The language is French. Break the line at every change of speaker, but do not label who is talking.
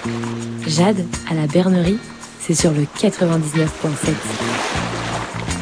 Jade, à la Bernerie, c'est sur le 99.7.